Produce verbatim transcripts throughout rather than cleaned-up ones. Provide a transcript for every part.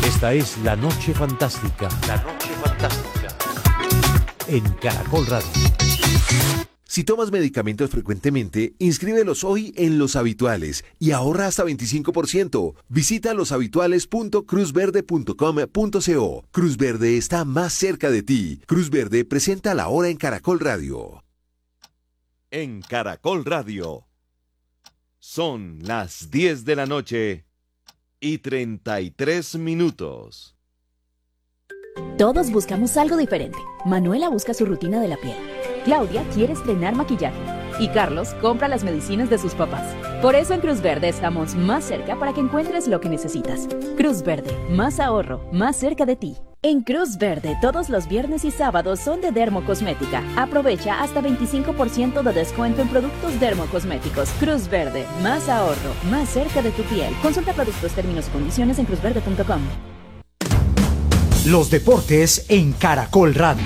Esta es La Noche Fantástica. La Noche Fantástica. En Caracol Radio. Si tomas medicamentos frecuentemente, inscríbelos hoy en Los Habituales y ahorra hasta veinticinco por ciento. Visita loshabituales punto cruz verde punto com punto co. Cruz Verde está más cerca de ti. Cruz Verde presenta La Hora en Caracol Radio. En Caracol Radio. Son las diez de la noche y treinta y tres minutos. Todos buscamos algo diferente. Manuela busca su rutina de la piel. Claudia quiere estrenar maquillaje. Y Carlos compra las medicinas de sus papás. Por eso en Cruz Verde estamos más cerca para que encuentres lo que necesitas. Cruz Verde, más ahorro, más cerca de ti. En Cruz Verde, todos los viernes y sábados son de Dermocosmética. Aprovecha hasta veinticinco por ciento de descuento en productos dermocosméticos. Cruz Verde, más ahorro, más cerca de tu piel. Consulta productos, términos y condiciones en cruz verde punto com. Los deportes en Caracol Radio.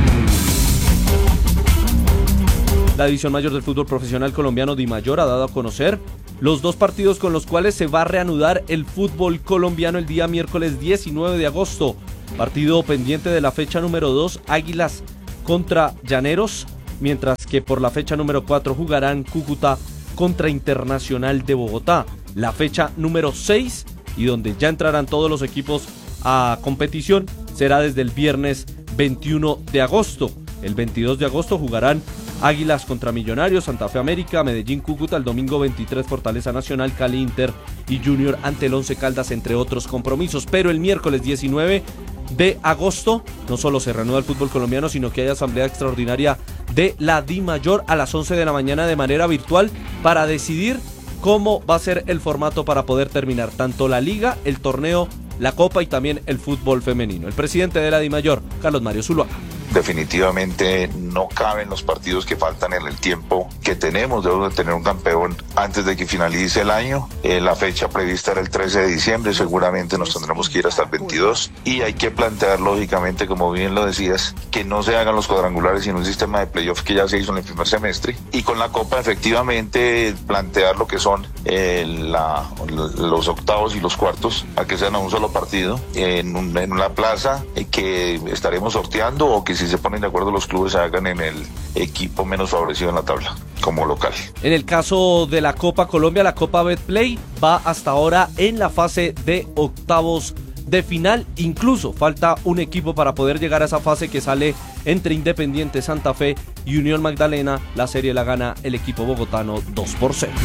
La división mayor del fútbol profesional colombiano DIMAYOR ha dado a conocer los dos partidos con los cuales se va a reanudar el fútbol colombiano el día miércoles diecinueve de agosto. Partido pendiente de la fecha número dos, Águilas contra Llaneros, mientras que por la fecha número cuatro jugarán Cúcuta contra Internacional de Bogotá. La fecha número seis, y donde ya entrarán todos los equipos a competición, será desde el viernes veintiuno de agosto. El veintidós de agosto jugarán Águilas contra Millonarios, Santa Fe América, Medellín Cúcuta, el domingo veintitrés Fortaleza Nacional, Cali Inter y Junior ante el Once Caldas, entre otros compromisos. Pero el miércoles diecinueve de agosto no solo se reanuda el fútbol colombiano, sino que hay asamblea extraordinaria de la DIMAYOR a las once de la mañana de manera virtual para decidir cómo va a ser el formato para poder terminar tanto la liga, el torneo, la copa y también el fútbol femenino. El presidente de la DIMAYOR, Carlos Mario Zuluaga. Definitivamente no caben los partidos que faltan en el tiempo que tenemos. Debemos de tener un campeón antes de que finalice el año. Eh, la fecha prevista era el trece de diciembre, seguramente nos tendremos que ir hasta el veintidós y hay que plantear lógicamente, como bien lo decías, que no se hagan los cuadrangulares sino un sistema de playoff que ya se hizo en el primer semestre, y con la Copa efectivamente plantear lo que son eh, la, los octavos y los cuartos a que sean a un solo partido en, un, en una plaza eh, que estaremos sorteando, o que si se ponen de acuerdo los clubes se hagan en el equipo menos favorecido en la tabla como local. En el caso de la Copa Colombia, la Copa Betplay va hasta ahora en la fase de octavos de final. Incluso falta un equipo para poder llegar a esa fase que sale entre Independiente Santa Fe y Unión Magdalena. La serie la gana el equipo bogotano dos por cero.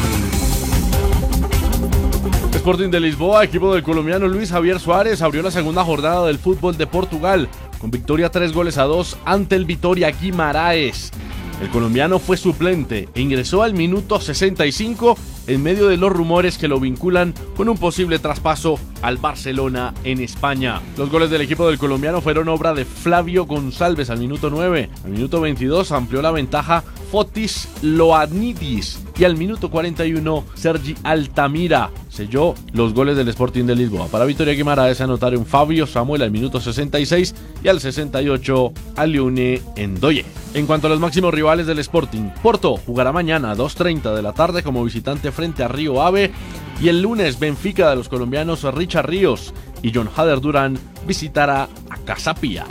Sporting de Lisboa, equipo del colombiano Luis Javier Suárez, abrió la segunda jornada del fútbol de Portugal con victoria tres goles a dos ante el Vitória Guimaraes. El colombiano fue suplente e ingresó al minuto sesenta y cinco en medio de los rumores que lo vinculan con un posible traspaso al Barcelona en España. Los goles del equipo del colombiano fueron obra de Flavio González al minuto nueve. Al minuto veintidós amplió la ventaja Fotis Loanidis y al minuto cuarenta y uno Sergi Altamira selló los goles del Sporting de Lisboa. Para Vitória Guimaraes anotaron Fabio Samuel al minuto sesenta y seis y al sesenta y ocho Aliune Ndoye. En cuanto a los máximos rivales del Sporting, Porto jugará mañana a dos y media de la tarde como visitante frente a Río Ave, y el lunes Benfica de los colombianos Richard Ríos y John Hader Durán visitará a Casa Pía.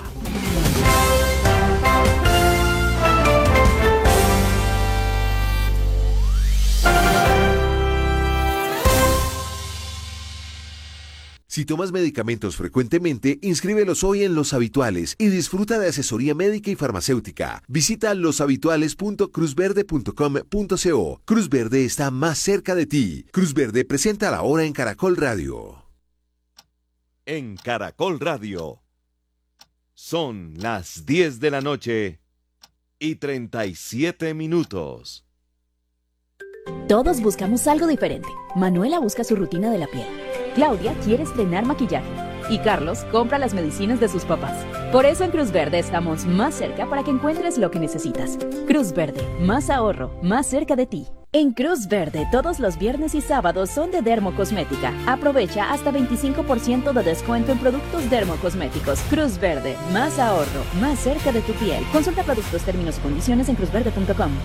Si tomas medicamentos frecuentemente, inscríbelos hoy en Los Habituales y disfruta de asesoría médica y farmacéutica. Visita loshabituales punto cruz verde punto com punto co. Cruz Verde está más cerca de ti. Cruz Verde presenta La Hora en Caracol Radio. En Caracol Radio. Son las diez de la noche y treinta y siete minutos. Todos buscamos algo diferente. Manuela busca su rutina de la piel. Claudia quiere estrenar maquillaje. Y Carlos compra las medicinas de sus papás. Por eso en Cruz Verde estamos más cerca para que encuentres lo que necesitas. Cruz Verde, más ahorro, más cerca de ti. En Cruz Verde, todos los viernes y sábados son de Dermocosmética. Aprovecha hasta veinticinco por ciento de descuento en productos dermocosméticos. Cruz Verde, más ahorro, más cerca de tu piel. Consulta productos, términos y condiciones en cruz verde punto com.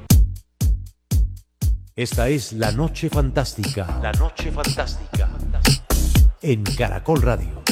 Esta es La Noche Fantástica. La Noche Fantástica. En Caracol Radio.